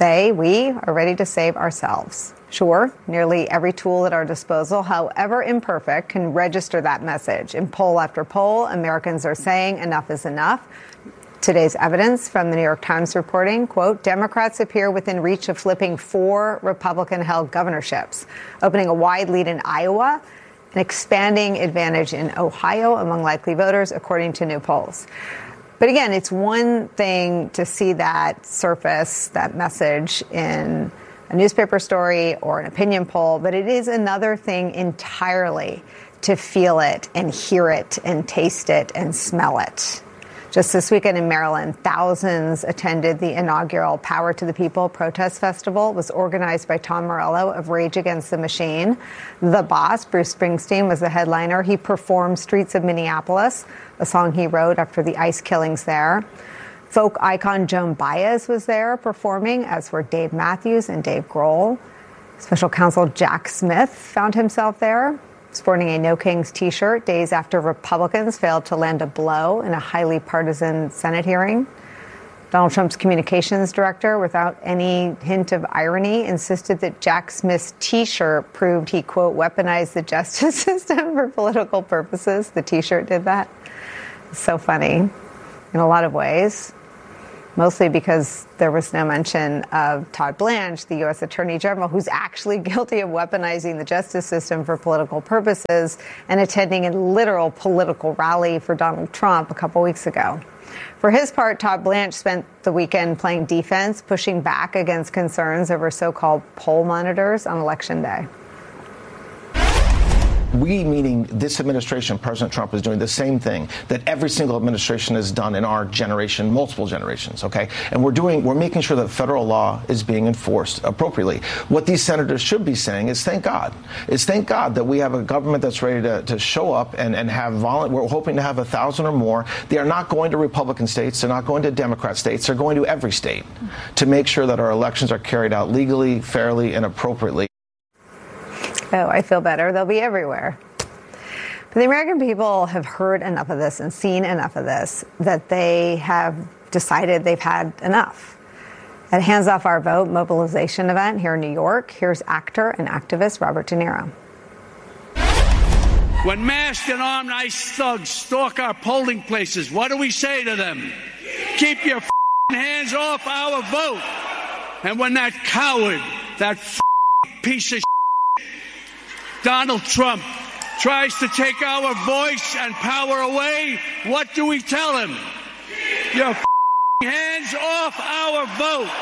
we are ready to save ourselves. Sure, nearly every tool at our disposal, however imperfect, can register that message. In poll after poll, Americans are saying enough is enough. Today's evidence from the New York Times reporting, quote, Democrats appear within reach of flipping 4 Republican-held governorships, opening a wide lead in Iowa, an expanding advantage in Ohio among likely voters, according to new polls. But again, it's one thing to see that surface, that message in a newspaper story or an opinion poll, but it is another thing entirely to feel it and hear it and taste it and smell it. Just this weekend in Maryland, thousands attended the inaugural Power to the People protest festival. It was organized by Tom Morello of Rage Against the Machine. The boss, Bruce Springsteen, was the headliner. He performed Streets of Minneapolis, a song he wrote after the ICE killings there. Folk icon Joan Baez was there performing, as were Dave Matthews and Dave Grohl. Special counsel Jack Smith found himself there, sporting a No Kings T-shirt days after Republicans failed to land a blow in a highly partisan Senate hearing. Donald Trump's communications director, without any hint of irony, insisted that Jack Smith's T-shirt proved he, quote, weaponized the justice system for political purposes. The T-shirt did that. It's so funny in a lot of ways. Mostly because there was no mention of Todd Blanche, the U.S. Attorney General, who's actually guilty of weaponizing the justice system for political purposes and attending a literal political rally for Donald Trump a couple weeks ago. For his part, Todd Blanche spent the weekend playing defense, pushing back against concerns over so-called poll monitors on Election Day. We, meaning this administration, President Trump, is doing the same thing that every single administration has done in our generation, multiple generations, okay? And we're making sure that federal law is being enforced appropriately. What these senators should be saying is thank God. It's thank God that we have a government that's ready to show up and have we're hoping to have 1,000 or more. They are not going to Republican states. They're not going to Democrat states. They're going to every state to make sure that our elections are carried out legally, fairly, and appropriately. Oh, I feel better. They'll be everywhere. But the American people have heard enough of this and seen enough of this that they have decided they've had enough. At Hands Off Our Vote mobilization event here in New York, here's actor and activist Robert De Niro. When masked and armed ICE thugs stalk our polling places, what do we say to them? Keep your hands off our vote. And when that coward, that piece of Donald Trump tries to take our voice and power away, what do we tell him? Your hands off our vote.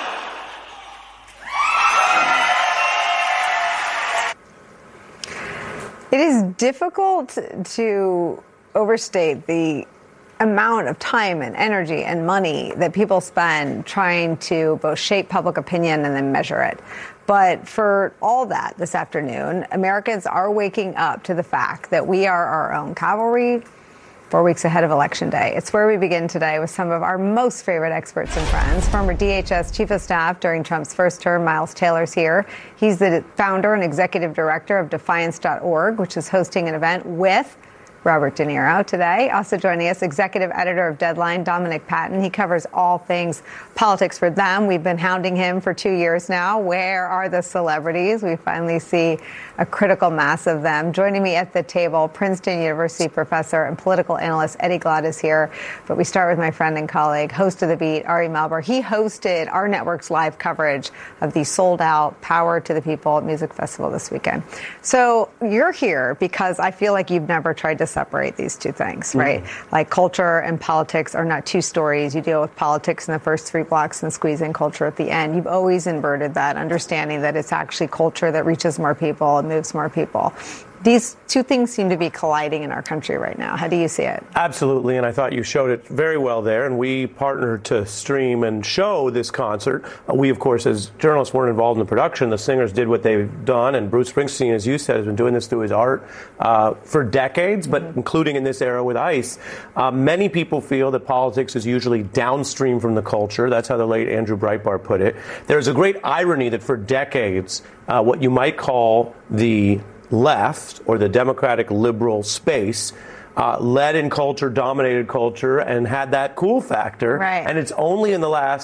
It is difficult to overstate the amount of time and energy and money that people spend trying to both shape public opinion and then measure it. But for all that this afternoon, Americans are waking up to the fact that we are our own cavalry 4 weeks ahead of Election Day. It's where we begin today with some of our most favorite experts and friends. Former DHS Chief of Staff during Trump's first term, Miles Taylor's here. He's the founder and executive director of Defiance.org, which is hosting an event with Robert De Niro today. Also joining us, executive editor of Deadline, Dominic Patton. He covers all things politics for them. We've been hounding him for 2 years now. Where are the celebrities? We finally see a critical mass of them. Joining me at the table, Princeton University professor and political analyst Eddie Glaude is here. But we start with my friend and colleague, host of The Beat, Ari Melber. He hosted our network's live coverage of the sold-out Power to the People music festival this weekend. So you're here because I feel like you've never tried to separate these two things, right? Like culture and politics are not two stories. You deal with politics in the first 3 blocks and squeeze in culture at the end. You've always inverted that, understanding that it's actually culture that reaches more people and moves more people. These two things seem to be colliding in our country right now. How do you see it? Absolutely, and I thought you showed it very well there, and we partnered to stream and show this concert. We, of course, as journalists, weren't involved in the production. The singers did what they've done, and Bruce Springsteen, as you said, has been doing this through his art for decades, but including in this era with ICE. Many people feel that politics is usually downstream from the culture. That's how the late Andrew Breitbart put it. There's a great irony that for decades, what you might call the left or the democratic liberal space led in culture, dominated culture, and had that cool factor. Right. And it's only in the last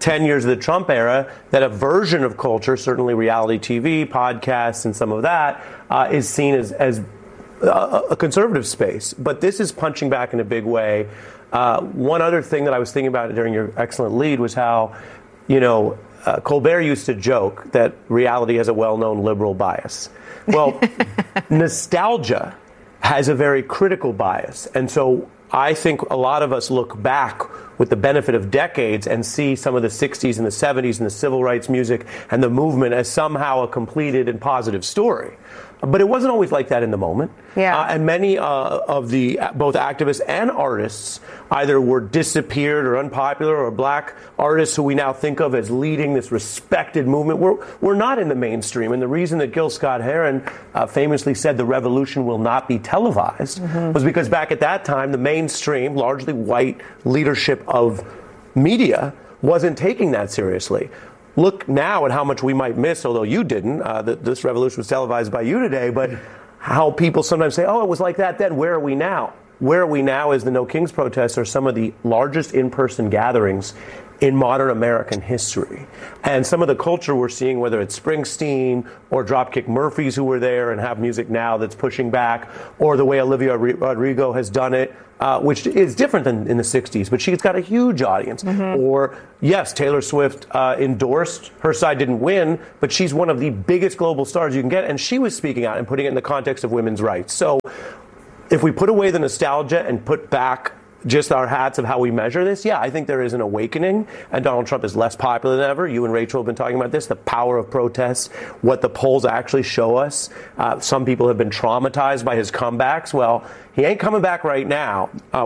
10 years of the Trump era that a version of culture, certainly reality TV, podcasts, and some of that, is seen as a conservative space. But this is punching back in a big way. One other thing that I was thinking about during your excellent lead was how, Colbert used to joke that reality has a well-known liberal bias. Well, nostalgia has a very critical bias. And so I think a lot of us look back with the benefit of decades and see some of the 60s and the 70s and the civil rights music and the movement as somehow a completed and positive story. But it wasn't always like that in the moment. Yeah. And many of the both activists and artists either were disappeared or unpopular, or black artists who we now think of as leading this respected movement were not in the mainstream. And the reason that Gil Scott-Heron famously said the revolution will not be televised was because back at that time, the mainstream, largely white leadership of media wasn't taking that seriously. Look now at how much we might miss, although you didn't. This revolution was televised by you today, but how people sometimes say, oh, it was like that then. Where are we now? Where are we now is the No Kings protests are some of the largest in-person gatherings in modern American history. And some of the culture we're seeing, whether it's Springsteen or Dropkick Murphys who were there and have music now that's pushing back, or the way Olivia Rodrigo has done it, which is different than in the 60s, but she's got a huge audience. Or, yes, Taylor Swift endorsed, her side didn't win, but she's one of the biggest global stars you can get, and she was speaking out and putting it in the context of women's rights. So if we put away the nostalgia and put back just our hats of how we measure this, yeah, I think there is an awakening, and Donald Trump is less popular than ever. You and Rachel have been talking about this, the power of protests, what the polls actually show us. Some people have been traumatized by his comebacks. Well, he ain't coming back right now.